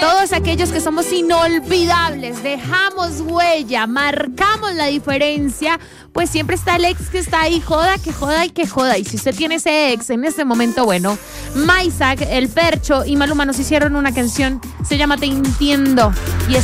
todos aquellos que somos inolvidables, dejamos huella, marcamos la diferencia, pues siempre está el ex que está ahí, joda, que joda y que joda. Y si usted tiene ese ex en este momento, bueno, Maisak, El Percho y Maluma nos hicieron una canción, se llama Te Entiendo, y es